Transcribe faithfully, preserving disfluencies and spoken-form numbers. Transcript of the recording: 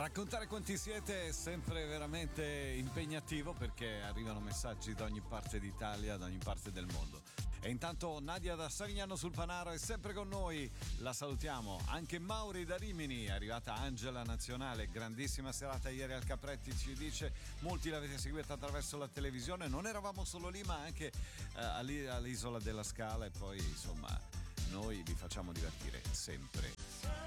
Raccontare quanti siete è sempre veramente impegnativo perché arrivano messaggi da ogni parte d'Italia, da ogni parte del mondo. E intanto Nadia da Savignano sul Panaro è sempre con noi, la salutiamo. Anche Mauri da Rimini, è arrivata Angela Nazionale, grandissima serata ieri al Capretti, ci dice, molti l'avete seguita attraverso la televisione, non eravamo solo lì ma anche eh, all'Isola della Scala e poi insomma noi vi facciamo divertire sempre.